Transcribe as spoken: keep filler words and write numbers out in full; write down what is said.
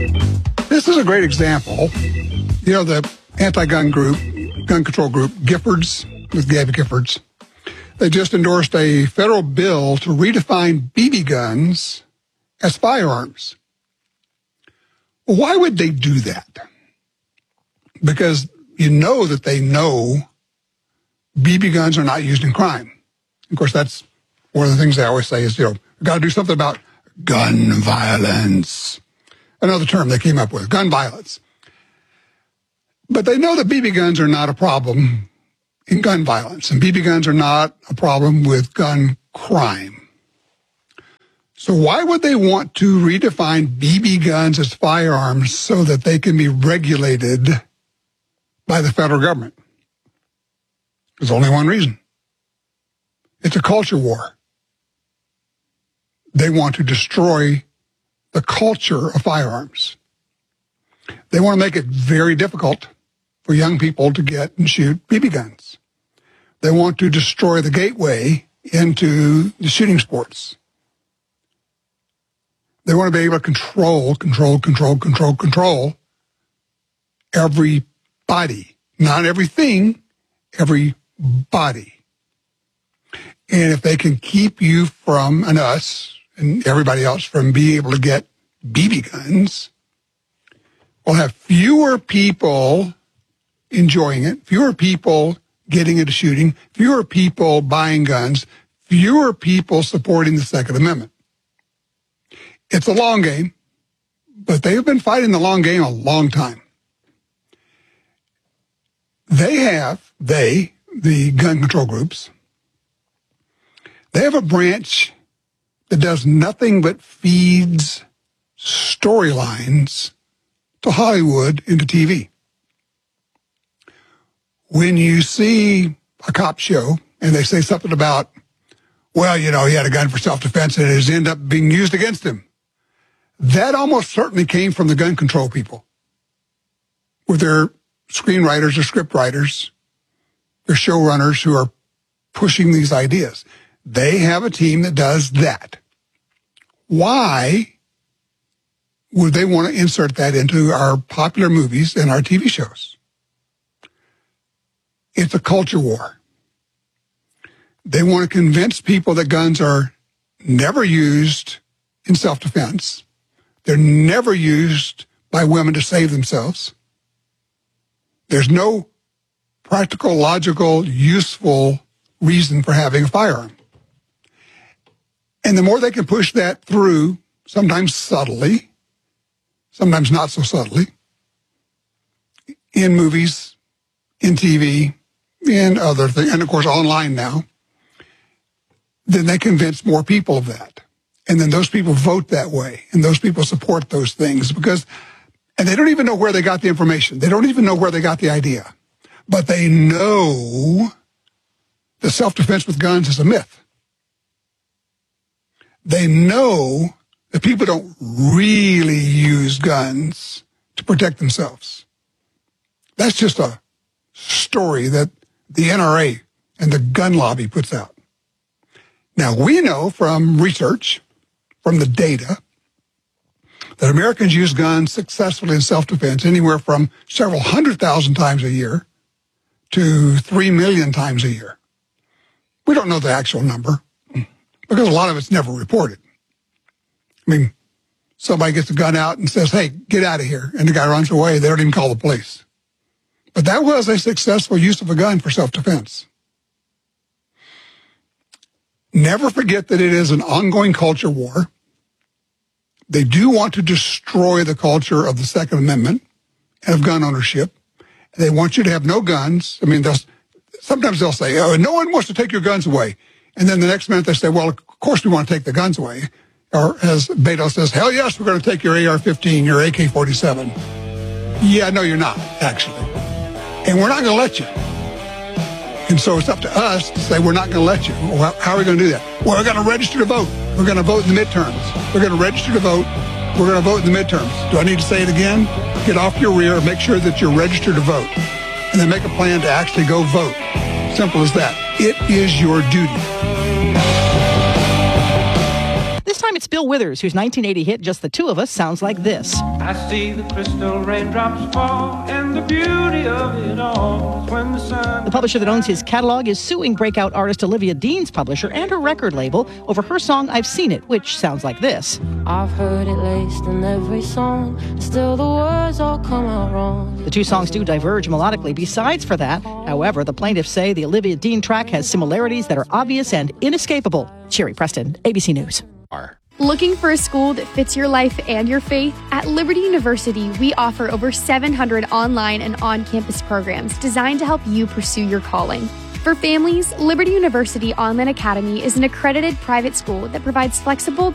This is a great example. You know, the anti-gun group, gun control group, Giffords, with Gabby Giffords, they just endorsed a federal bill to redefine B B guns as firearms. Well, why would they do that? Because you know that they know B B guns are not used in crime. Of course, that's one of the things they always say is, you know, we've got to do something about gun violence. Another term they came up with, gun violence. But they know that B B guns are not a problem in gun violence, and B B guns are not a problem with gun crime. So why would they want to redefine B B guns as firearms so that they can be regulated by the federal government? There's only one reason. It's a culture war. They want to destroy the culture of firearms. They want to make it very difficult for young people to get and shoot B B guns. They want to destroy the gateway into the shooting sports. They want to be able to control, control, control, control, control everybody. Not everything, everybody. And if they can keep you from, and us, and everybody else from being able to get B B guns, we'll have fewer people enjoying it, fewer people getting into shooting, fewer people buying guns, fewer people supporting the Second Amendment. It's a long game, but they have been fighting the long game a long time. They have, they, the gun control groups, they have a branch that does nothing but feeds storylines to Hollywood and to T V. When you see a cop show and they say something about, well, you know, he had a gun for self-defense and it has ended up being used against him, that almost certainly came from the gun control people with their screenwriters or script writers, their showrunners who are pushing these ideas. They have a team that does that. Why would they want to insert that into our popular movies and our T V shows? It's a culture war. They want to convince people that guns are never used in self-defense. They're never used by women to save themselves. There's no practical, logical, useful reason for having a firearm. And the more they can push that through, sometimes subtly, sometimes not so subtly, in movies, in T V, in other things, and of course online now, then they convince more people of that. And then those people vote that way, and those people support those things because, and they don't even know where they got the information. They don't even know where they got the idea. But they know that self-defense with guns is a myth. They know that people don't really use guns to protect themselves. That's just a story that the N R A and the gun lobby puts out. Now, we know from research, from the data, that Americans use guns successfully in self-defense anywhere from several hundred thousand times a year to three million times a year. We don't know the actual number because a lot of it's never reported. I mean, somebody gets a gun out and says, hey, get out of here, and the guy runs away. They don't even call the police. But that was a successful use of a gun for self-defense. Never forget that it is an ongoing culture war. They do want to destroy the culture of the Second Amendment and of gun ownership. They want you to have no guns. I mean, they'll, sometimes they'll say, oh, no one wants to take your guns away. And then the next minute they say, well, of course we want to take the guns away. Or as Beto says, hell yes, we're going to take your A R fifteen, your A K forty-seven. Yeah, no, you're not, actually. And we're not going to let you. And so it's up to us to say we're not going to let you. Well, how are we going to do that? Well, we're going to register to vote. We're going to vote in the midterms. We're going to register to vote. We're going to vote in the midterms. Do I need to say it again? Get off your rear. Make sure that you're registered to vote. And then make a plan to actually go vote. Simple as that. It is your duty. This time it's It's Bill Withers, whose nineteen eighty hit Just the Two of Us sounds like this. I see the crystal raindrops fall, and the beauty of it all is when the sun... The publisher that owns his catalog is suing breakout artist Olivia Dean's publisher and her record label over her song I've Seen It, which sounds like this. I've heard it laced in every song, still the words all come out wrong. The two songs do diverge melodically. Besides for that, however, the plaintiffs say the Olivia Dean track has similarities that are obvious and inescapable. Sherry Preston, A B C News. Looking for a school that fits your life and your faith? At Liberty University, we offer over seven hundred online and on-campus programs designed to help you pursue your calling. For families, Liberty University Online Academy is an accredited private school that provides flexible,